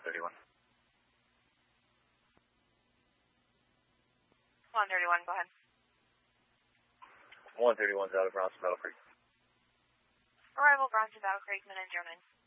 131. 131, go ahead. 131's out of Bronson Battle Creek. Arrival Bronson Battle Creek, Minute 09.